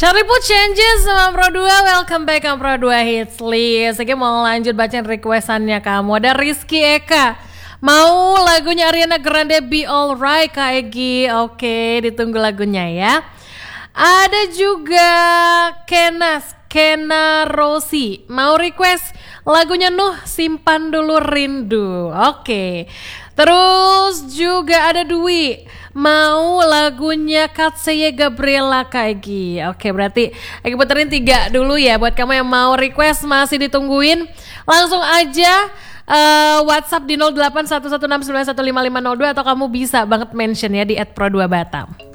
Charlie Puth Changes sama Pro 2, welcome back ke Pro 2 Hits List. Oke, mau lanjut bacain requestannya kamu. Ada Rizky Eka, mau lagunya Ariana Grande Be Alright Kak Egi. Oke, ditunggu lagunya ya. Ada juga Kena Rosi, mau request lagunya Nuh Simpan Dulu Rindu. Oke. Terus juga ada Dwi, mau lagunya Katseye Gabriela Kaigi. Oke, berarti aku puterin 3 dulu ya. Buat kamu yang mau request masih ditungguin, langsung aja WhatsApp di 081169155502 atau kamu bisa banget mention ya di @pro2batam.